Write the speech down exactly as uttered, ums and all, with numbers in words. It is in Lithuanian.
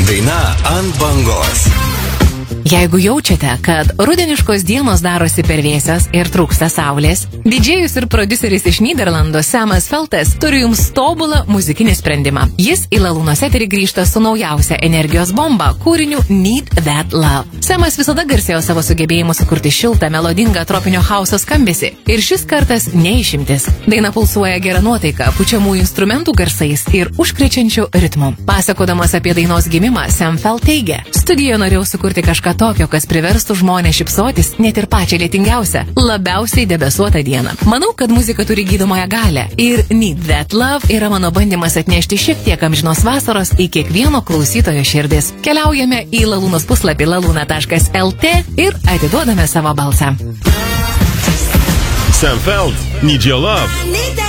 Daina ant bangos. Jeigu jaučiate, kad rudeniškos dienos darosi per vėsios ir trūksta saulės, didžėjus ir prodiuseris iš Nyderlandų Samas Feltas turi jums tobulą muzikinį sprendimą. Jis į Lalūnos eterį grįžta su naujausia energijos bomba kūriniu Need That Love. Samas visada garsėjo savo sugebėjimu sukurti šiltą, melodingą tropinio hauso skambesį. Ir šis kartas neišimtis. Daina pulsuoja gera nuotaika, pučiamų instrumentų garsais ir užkrečiančių ritmų. Pasakodamas apie dainos gimimą, Sam Felt teigia: studijoje norėjau sukurti kažką tokio, kas priverstų žmonės šypsotis net ir pačią lietingiausią, labiausiai debesuotą dieną. Manau, kad muzika turi gydomąją galią ir Need That Love yra mano bandymas atnešti šiek tiek amžinos vasaros į kiekvieno klausytojo širdis. Keliaujame į Lalūnos puslapį laluna taškas el tė ir atiduodame savo balsą. Sam Felt, Need Your Love.